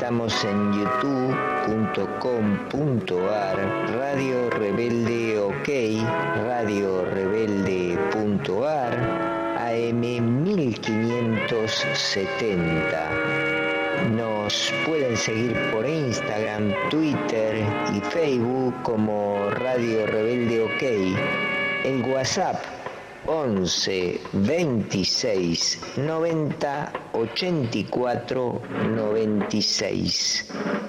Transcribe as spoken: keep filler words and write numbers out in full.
Estamos en youtube punto com punto ar, Radio Rebelde OK, radio rebelde punto ar, A M mil quinientos setenta. Nos pueden seguir por Instagram, Twitter y Facebook como Radio Rebelde OK. El WhatsApp once veintiséis noventa ochenta y cuatro noventa y seis.